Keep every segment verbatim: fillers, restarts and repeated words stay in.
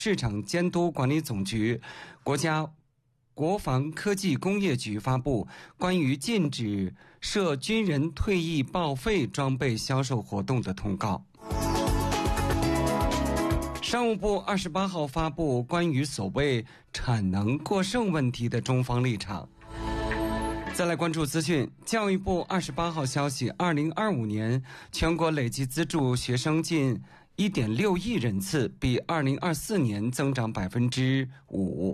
市场监督管理总局、国家国防科技工业局发布关于禁止涉军人退役报废装备销售活动的通告。商务部二十八号发布关于所谓产能过剩问题的中方立场。再来关注资讯，教育部二十八号消息，二零二五年全国累计资助学生近一点六亿人次，比二零二四年增长百分之五。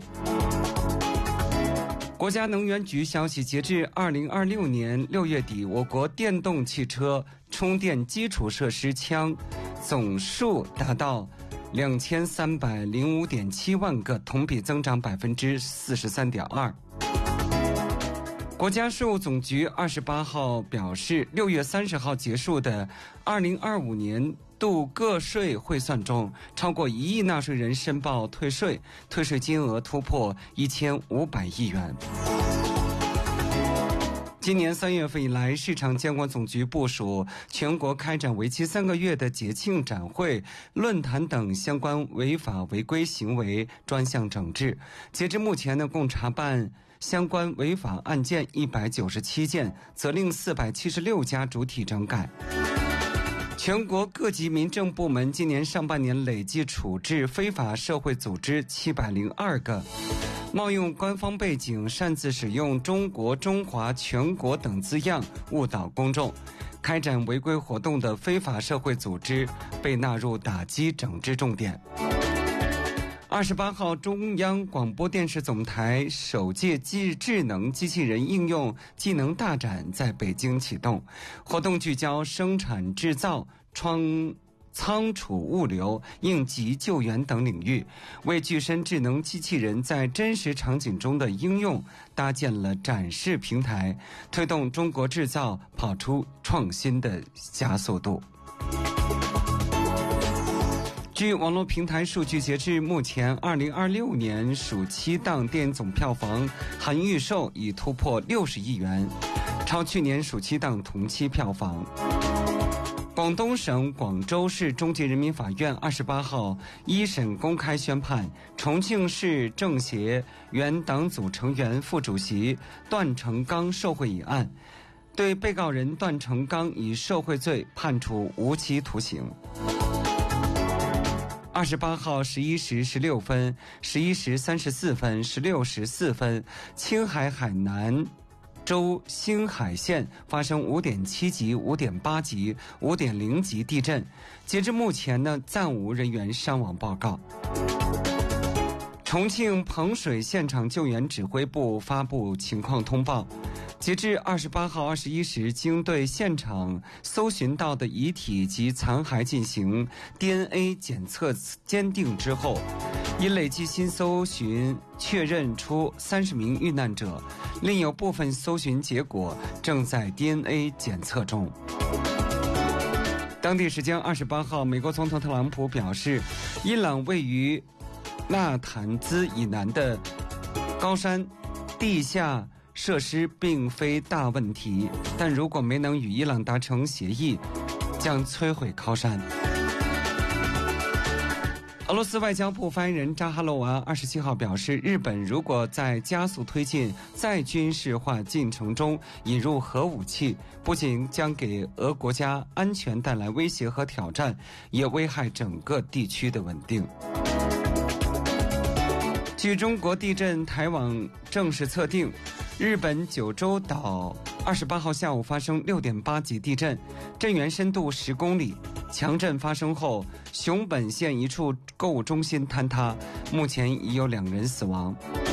国家能源局消息，截至二零二六年六月底，我国电动汽车充电基础设施枪总数达到两千三百零五点七万个，同比增长百分之四十三点二。国家税务总局二十八号表示，六月三十号结束的二零二五年度个税汇算中，超过一亿纳税人申报退税，退税金额突破一千五百亿元。今年三月份以来，市场监管总局部署全国开展为期三个月的节庆展会、论坛等相关违法违规行为专项整治。截至目前呢，共查办相关违法案件一百九十七件，责令四百七十六家主体整改。全国各级民政部门今年上半年累计处置非法社会组织七百零二个，冒用官方背景擅自使用中国、中华、全国等字样误导公众，开展违规活动的非法社会组织被纳入打击整治重点。二十八号，中央广播电视总台首届智智能机器人应用技能大展在北京启动，活动聚焦生产制造、仓仓储物流、应急救援等领域，为具身智能机器人在真实场景中的应用搭建了展示平台，推动中国制造跑出创新的加速度。据网络平台数据，截至目前，二零二六年暑期档电影总票房含预售已突破六十亿元，超去年暑期档同期票房。广东省广州市中级人民法院二十八号一审公开宣判，重庆市政协原党组成员、副主席段成刚受贿一案，对被告人段成刚以受贿罪判处无期徒刑。二十八号十一时十六分、十一时三十四分、十六时四分，青海海南州兴海县发生五点七级、五点八级、五点零级地震。截至目前呢，暂无人员伤亡报告。重庆彭水现场救援指挥部发布情况通报，截至二十八号二十一时，经对现场搜寻到的遗体及残骸进行 D N A 检测鉴定之后，已累计新搜寻确认出三十名遇难者，另有部分搜寻结果正在 D N A 检测中。当地时间二十八号，美国总统特朗普表示，伊朗位于纳坦兹以南的高山地下设施并非大问题，但如果没能与伊朗达成协议，将摧毁高山。俄罗斯外交部发言人扎哈罗娃二十七号表示，日本如果在加速推进再军事化进程中引入核武器，不仅将给俄国家安全带来威胁和挑战，也危害整个地区的稳定。据中国地震台网正式测定，日本九州岛二十八号下午发生六点八级地震，震源深度十公里。强震发生后，熊本县一处购物中心坍塌，目前已有两人死亡。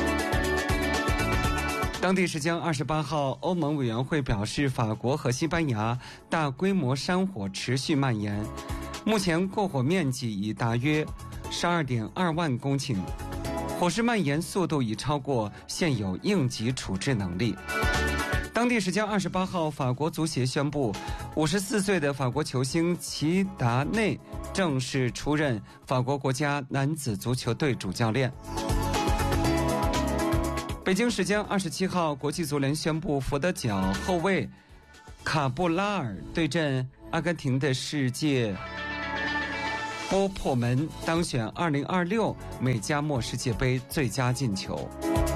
当地时间二十八号，欧盟委员会表示，法国和西班牙大规模山火持续蔓延，目前过火面积已达约十二点二万公顷，火势蔓延速度已超过现有应急处置能力。当地时间二十八号，法国足协宣布，五十四岁的法国球星齐达内正式出任法国国家男子足球队主教练。北京时间二十七号，国际足联宣布，佛得角后卫卡布拉尔对阵阿根廷的世界波破门当选二零二六美加墨世界杯最佳进球。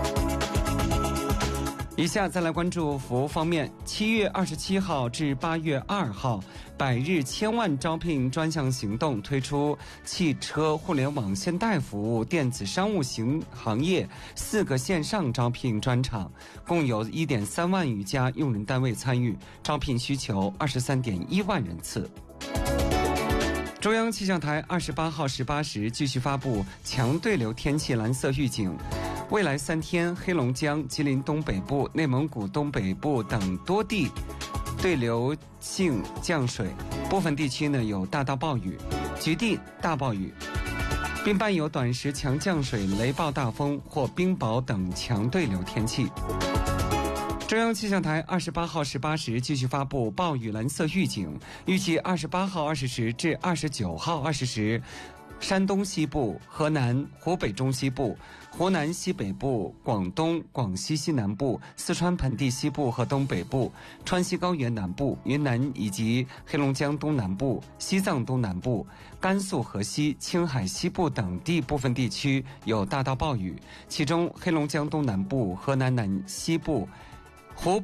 以下再来关注服务方面，七月二十七号至八月二号，百日千万招聘专项行动推出汽车、互联网、现代服务、电子商务型行业四个线上招聘专场，共有一点三万余家用人单位参与，招聘需求二十三点一万人次。中央气象台二十八号十八时继续发布强对流天气蓝色预警。未来三天，黑龙江、吉林东北部、内蒙古东北部等多地对流性降水，部分地区呢有大到暴雨，局地大暴雨，并伴有短时强降水、雷暴大风或冰雹等强对流天气。中央气象台二十八号十八时继续发布暴雨蓝色预警，预计二十八号二十时至二十九号二十时。山东西部、河南、湖北中西部、湖南西北部、广东、广西西南部、四川盆地西部和东北部、川西高原南部、云南以及黑龙江东南部、西藏东南部、甘肃河西、青海西部等地部分地区有大到暴雨，其中黑龙江东南部、河南南西部、湖